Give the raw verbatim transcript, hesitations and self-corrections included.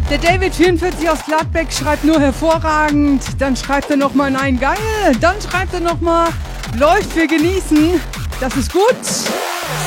Der David vierundvierzig aus Gladbeck schreibt nur hervorragend. Dann schreibt er nochmal nein, geil. Dann schreibt er nochmal läuft für genießen. Das ist gut.